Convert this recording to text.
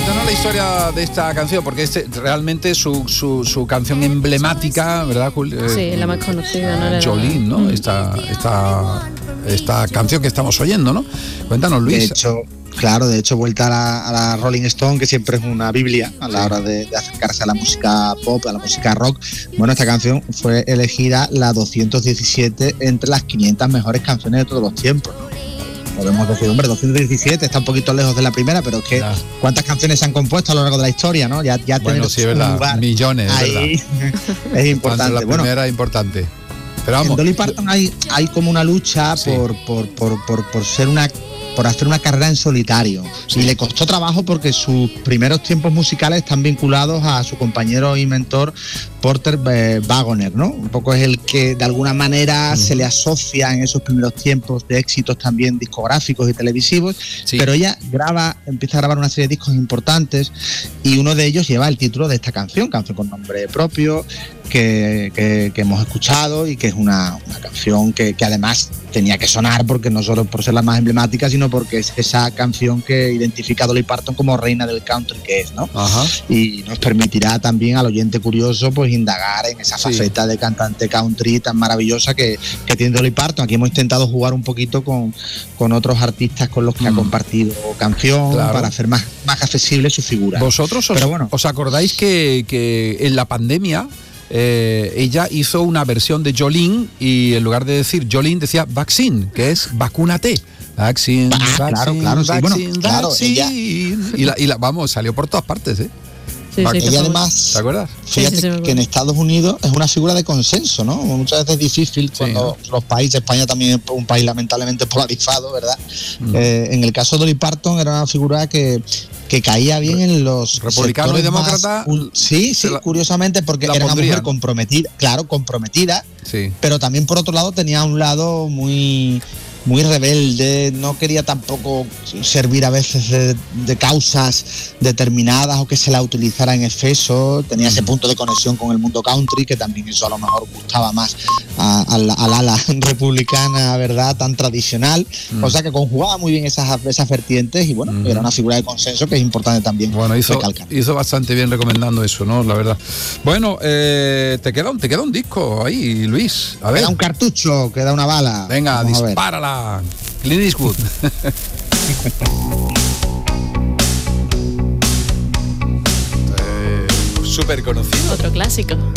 Cuéntanos la historia de esta canción, porque es realmente su canción emblemática, ¿verdad, Julio? Sí, la más conocida, ¿no? Jolene, ¿no? Esta canción que estamos oyendo, ¿no? Cuéntanos, Luis. De hecho, vuelta a la Rolling Stone, que siempre es una biblia a la hora de acercarse a la música pop, a la música rock. Bueno, esta canción fue elegida la 217 entre las 500 mejores canciones de todos los tiempos. Podemos decir, hombre, 217 está un poquito lejos de la primera, pero es que ¿cuántas canciones se han compuesto a lo largo de la historia, no? Ya bueno, sí, es verdad, millones, ahí, ¿verdad? Es importante. La primera es importante. Pero vamos. En Dolly Parton hay como una lucha por hacer una carrera en solitario. Sí. Y le costó trabajo porque sus primeros tiempos musicales están vinculados a su compañero y mentor Porter Wagoner, ¿no? Un poco es el que de alguna manera se le asocia en esos primeros tiempos de éxitos también discográficos y televisivos, pero ella empieza a grabar una serie de discos importantes y uno de ellos lleva el título de esta canción con nombre propio, que hemos escuchado y que es una canción que además tenía que sonar, porque no solo por ser la más emblemática, sino porque es esa canción que identifica a Dolly Parton como reina del country que es, ¿no? Ajá. Y nos permitirá también al oyente curioso pues indagar en esa faceta de cantante country tan maravillosa que tiene Dolly Parton. Aquí hemos intentado jugar un poquito con otros artistas con los que ha compartido canción, para hacer más accesible su figura. ¿Vosotros os acordáis que en la pandemia ella hizo una versión de Jolene y en lugar de decir Jolene decía vaccine, que es vacúnate? Vaccine, vamos, salió por todas partes, ¿eh? Ella además, ¿te acuerdas? Fíjate que en Estados Unidos es una figura de consenso, ¿no? Muchas veces es difícil cuando los países, España también es un país lamentablemente polarizado, ¿verdad? En el caso de Dolly Parton era una figura que caía bien en los republicanos y demócratas. Curiosamente, porque era una mujer comprometida, pero también por otro lado tenía un lado muy rebelde, no quería tampoco servir a veces de causas determinadas o que se la utilizara en exceso. Tenía ese punto de conexión con el mundo country, que también eso a lo mejor gustaba más al ala republicana, ¿verdad?, tan tradicional. O sea que conjugaba muy bien esas vertientes y bueno, era una figura de consenso que es importante también recalcar. Hizo bastante bien recomendando eso, ¿no? La verdad. Bueno, te queda un disco ahí, Luis. A ver. Queda un cartucho, queda una bala. Venga, dispárala. Clint Eastwood. Súper conocido. Otro clásico.